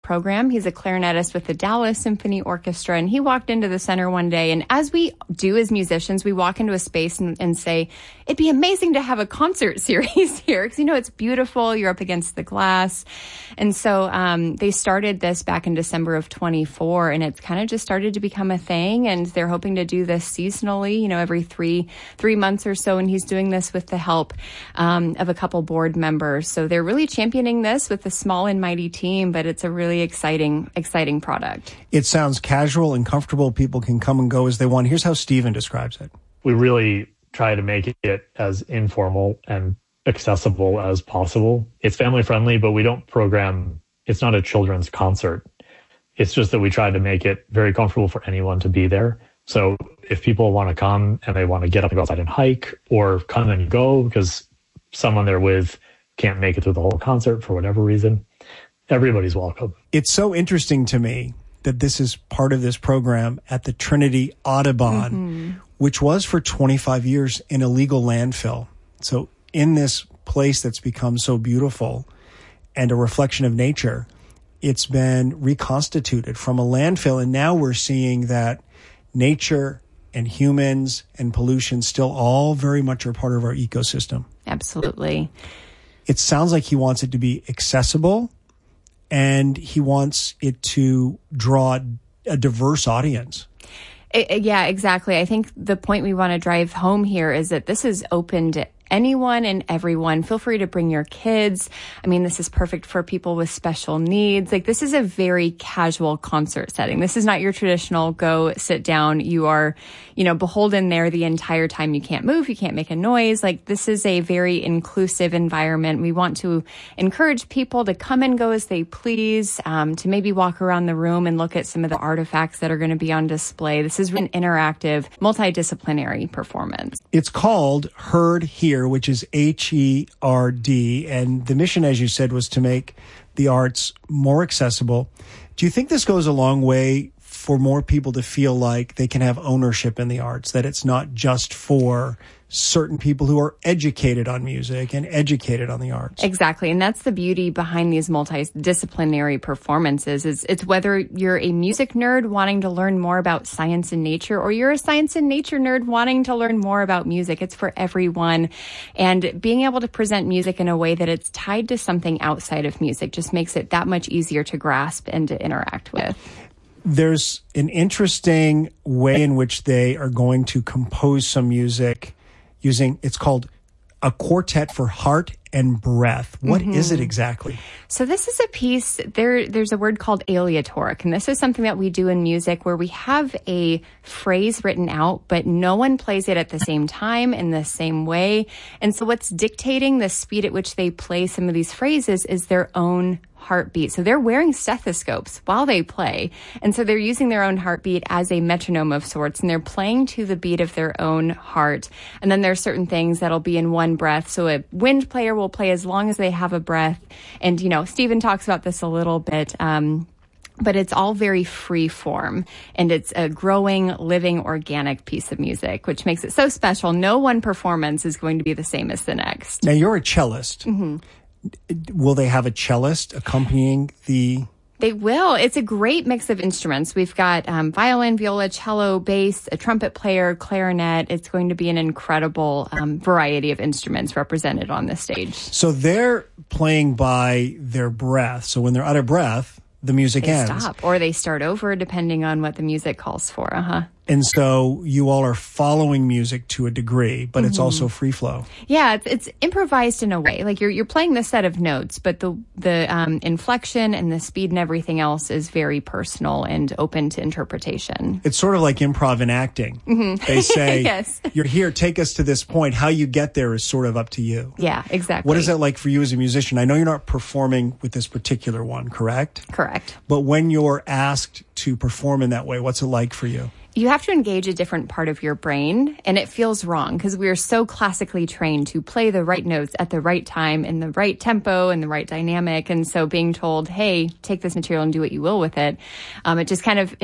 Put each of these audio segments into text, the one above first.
program. He's a clarinetist with the Dallas Symphony Orchestra, and he walked into the center one day, and as we do as musicians, we walk into a space and say, it'd be amazing to have a concert series here, because, it's beautiful. You're up against the glass. And so they started this back in December of 24, and it's kind of just started to become a thing, and they're hoping to do this seasonally, every three months or so, and he's doing this with the help of a couple board members. So they're really championing this with a small and mighty team, but it's a really exciting product. It sounds casual and comfortable. People can come and go as they want. Here's how Stephen describes it. We really try to make it as informal and accessible as possible. It's family friendly, but we don't program. It's not a children's concert. It's just that we try to make it very comfortable for anyone to be there. So if people want to come and they want to get up and go outside and hike, or come and go because someone they're with can't make it through the whole concert for whatever reason, everybody's welcome. It's so interesting to me that this is part of this program at the Trinity Audubon, which was for 25 years an illegal landfill. So in this place that's become so beautiful and a reflection of nature, it's been reconstituted from a landfill. And now we're seeing that nature and humans and pollution still all very much are part of our ecosystem. Absolutely. It sounds like he wants it to be accessible, and he wants it to draw a diverse audience. Yeah, exactly. I think the point we want to drive home here is that this is open to anyone and everyone. Feel free to bring your kids. I mean, this is perfect for people with special needs. This is a very casual concert setting. This is not your traditional go sit down. You are, beholden there the entire time. You can't move. You can't make a noise. This is a very inclusive environment. We want to encourage people to come and go as they please, to maybe walk around the room and look at some of the artifacts that are going to be on display. This is an interactive, multidisciplinary performance. It's called Herd Here, which is HERD. And the mission, as you said, was to make the arts more accessible. Do you think this goes a long way for more people to feel like they can have ownership in the arts, that it's not just for certain people who are educated on music and educated on the arts? Exactly. And that's the beauty behind these multidisciplinary performances. It's whether you're a music nerd wanting to learn more about science and nature, or you're a science and nature nerd wanting to learn more about music. It's for everyone. And being able to present music in a way that it's tied to something outside of music just makes it that much easier to grasp and to interact with. There's an interesting way in which they are going to compose some music it's called a quartet for heart and breath. What is it exactly? So this is a piece, there's a word called aleatoric, and this is something that we do in music where we have a phrase written out, but no one plays it at the same time in the same way. And so what's dictating the speed at which they play some of these phrases is their own heartbeat. So they're wearing stethoscopes while they play. And so they're using their own heartbeat as a metronome of sorts, and they're playing to the beat of their own heart. And then there's certain things that'll be in one breath. So a wind player will play as long as they have a breath. And, Stephen talks about this a little bit. But it's all very free form, and it's a growing, living, organic piece of music, which makes it so special. No one performance is going to be the same as the next. Now, you're a cellist. Will they have a cellist accompanying the... They will. It's a great mix of instruments. We've got violin, viola, cello, bass, a trumpet player, clarinet. It's going to be an incredible variety of instruments represented on this stage. So they're playing by their breath. So when they're out of breath, the music ends. They stop, or they start over, depending on what the music calls for. And so you all are following music to a degree, but it's also free flow. Yeah, it's improvised in a way. You're playing the set of notes, but the inflection and the speed and everything else is very personal and open to interpretation. It's sort of like improv in acting. They say, yes. You're here, take us to this point. How you get there is sort of up to you. Yeah, exactly. What is that like for you as a musician? I know you're not performing with this particular one, correct? Correct. But when you're asked to perform in that way, what's it like for you? You have to engage a different part of your brain, and it feels wrong because we are so classically trained to play the right notes at the right time in the right tempo and the right dynamic. And so being told, hey, take this material and do what you will with it, it just kind of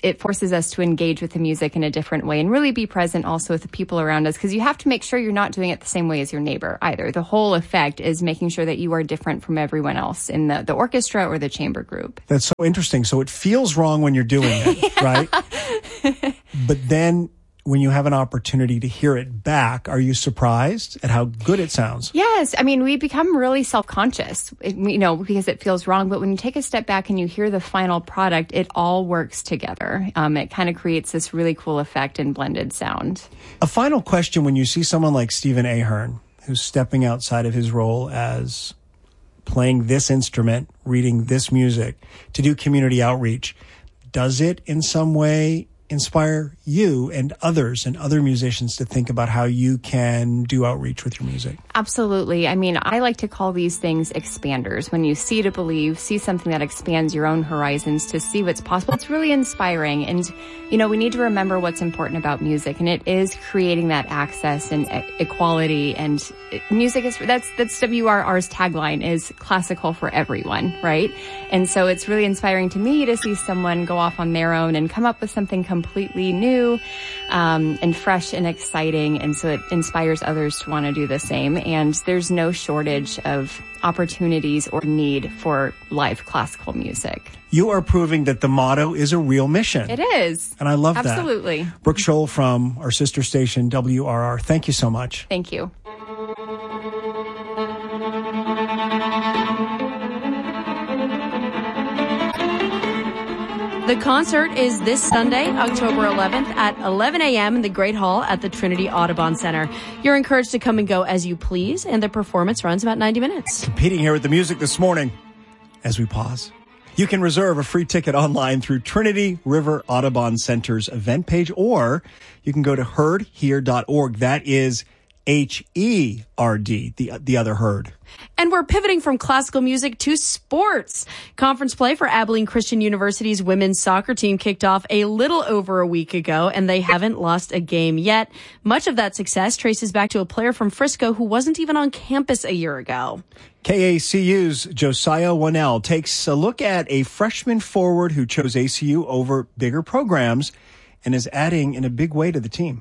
it forces us to engage with the music in a different way and really be present also with the people around us, because you have to make sure you're not doing it the same way as your neighbor either. The whole effect is making sure that you are different from everyone else in the orchestra or the chamber group. That's so interesting. So it feels wrong when you're doing it, right? But then when you have an opportunity to hear it back, are you surprised at how good it sounds? Yes. I mean, we become really self-conscious, because it feels wrong. But when you take a step back and you hear the final product, it all works together. It kind of creates this really cool effect and blended sound. A final question: when you see someone like Stephen Ahern, who's stepping outside of his role as playing this instrument, reading this music, to do community outreach, does it in some way inspire you and others and other musicians to think about how you can do outreach with your music? Absolutely. I mean, I like to call these things expanders. When you see to believe, see something that expands your own horizons to see what's possible, it's really inspiring. And, we need to remember what's important about music, and it is creating that access and equality. And music that's WRR's tagline is classical for everyone, right? And so it's really inspiring to me to see someone go off on their own and come up with something completely new and fresh and exciting. And so it inspires others to want to do the same. And there's no shortage of opportunities or need for live classical music. You are proving that the motto is a real mission. It is. And I love that. Absolutely. Brooke Scholl from our sister station, WRR. Thank you so much. Thank you. The concert is this Sunday, October 11th at 11 a.m. in the Great Hall at the Trinity Audubon Center. You're encouraged to come and go as you please, and the performance runs about 90 minutes. Competing here with the music this morning, as we pause, you can reserve a free ticket online through Trinity River Audubon Center's event page, or you can go to heardhere.org. That is HERD, the other herd. And we're pivoting from classical music to sports. Conference play for Abilene Christian University's women's soccer team kicked off a little over a week ago, and they haven't lost a game yet. Much of that success traces back to a player from Frisco who wasn't even on campus a year ago. KACU's Josiah Wannell takes a look at a freshman forward who chose ACU over bigger programs and is adding in a big way to the team.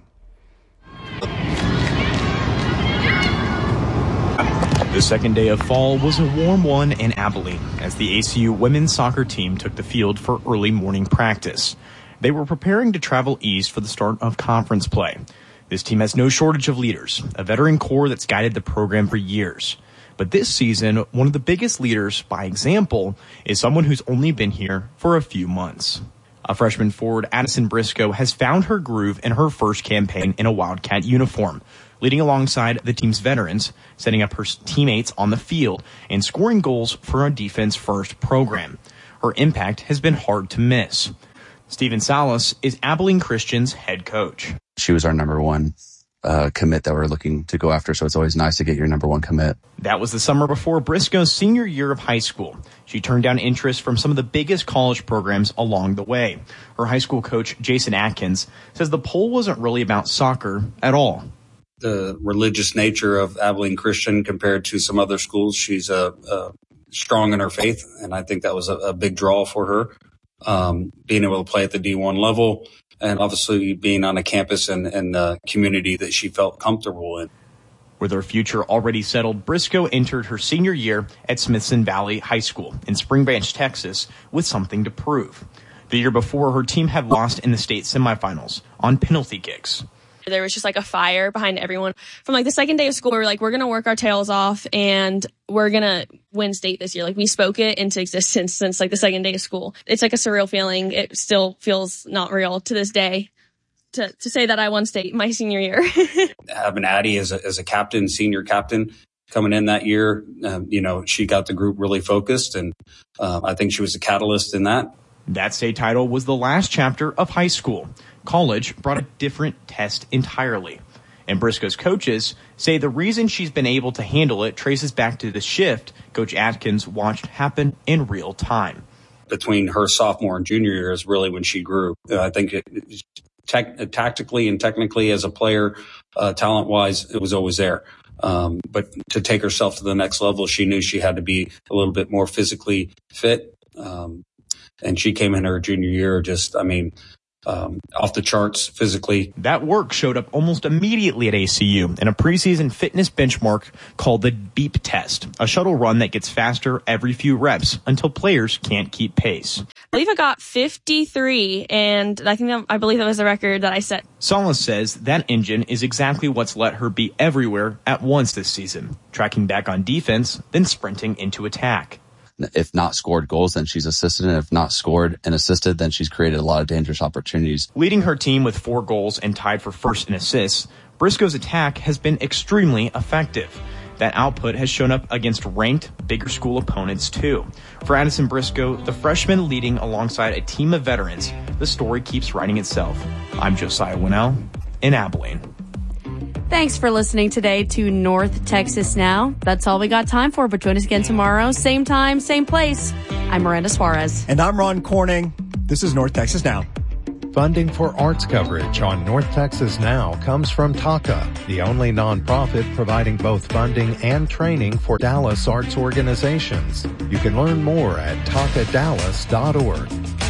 The second day of fall was a warm one in Abilene as the ACU women's soccer team took the field for early morning practice. They were preparing to travel east for the start of conference play. This team has no shortage of leaders, a veteran core that's guided the program for years. But this season, one of the biggest leaders, by example, is someone who's only been here for a few months. A freshman forward, Addison Briscoe, has found her groove in her first campaign in a Wildcat uniform, leading alongside the team's veterans, setting up her teammates on the field, and scoring goals for a defense-first program. Her impact has been hard to miss. Stephen Salas is Abilene Christian's head coach. She was our number one commit that we're looking to go after, so it's always nice to get your number one commit. That was the summer before Briscoe's senior year of high school. She turned down interest from some of the biggest college programs along the way. Her high school coach, Jason Atkins, says the poll wasn't really about soccer at all. The religious nature of Abilene Christian compared to some other schools, she's strong in her faith, and I think that was a big draw for her. Being able to play at the D1 level, and obviously being on a campus and a community that she felt comfortable in. With her future already settled, Briscoe entered her senior year at Smithson Valley High School in Spring Branch, Texas, with something to prove. The year before, her team had lost in the state semifinals on penalty kicks. There was just like a fire behind everyone. From like the second day of school, we were like, we're going to work our tails off and we're going to win state this year. Like we spoke it into existence since like the second day of school. It's like a surreal feeling. It still feels not real to this day to say that I won state my senior year. Having Addie as a captain, senior captain coming in that year, she got the group really focused, and I think she was a catalyst in that. That state title was the last chapter of high school. College brought a different test entirely. And Briscoe's coaches say the reason she's been able to handle it traces back to the shift Coach Atkins watched happen in real time. Between her sophomore and junior year is really when she grew. I think tactically and technically as a player, talent-wise, it was always there. But to take herself to the next level, she knew she had to be a little bit more physically fit. And she came in her junior year just, off the charts physically. That work showed up almost immediately at ACU in a preseason fitness benchmark called the BEEP test, a shuttle run that gets faster every few reps until players can't keep pace. I believe I got 53, and I believe that was the record that I set. Salas says that engine is exactly what's let her be everywhere at once this season, tracking back on defense, then sprinting into attack. If not scored goals, then she's assisted. And if not scored and assisted, then she's created a lot of dangerous opportunities. Leading her team with 4 goals and tied for first in assists, Briscoe's attack has been extremely effective. That output has shown up against ranked, bigger school opponents, too. For Addison Briscoe, the freshman leading alongside a team of veterans, the story keeps writing itself. I'm Josiah Winnell in Abilene. Thanks for listening today to North Texas Now. That's all we got time for, but join us again tomorrow. Same time, same place. I'm Miranda Suarez. And I'm Ron Corning. This is North Texas Now. Funding for arts coverage on North Texas Now comes from TACA, the only nonprofit providing both funding and training for Dallas arts organizations. You can learn more at tacadallas.org.